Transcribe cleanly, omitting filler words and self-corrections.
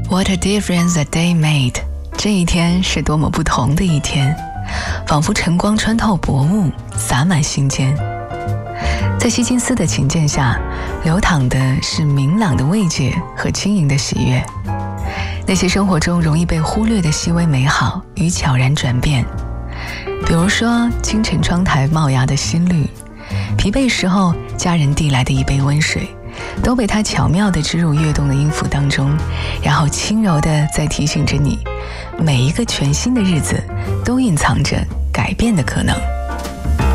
What a difference a day made， 这一天是多么不同的一天，仿佛晨光穿透薄雾，洒满心间。在希金斯的琴键下，流淌的是明朗的慰藉和轻盈的喜悦。那些生活中容易被忽略的细微美好与悄然转变，比如说清晨窗台冒芽的新绿，疲惫时候家人递来的一杯温水，都被他巧妙地植入跃动的音符当中，然后轻柔地在提醒着你，每一个全新的日子都蕴藏着改变的可能。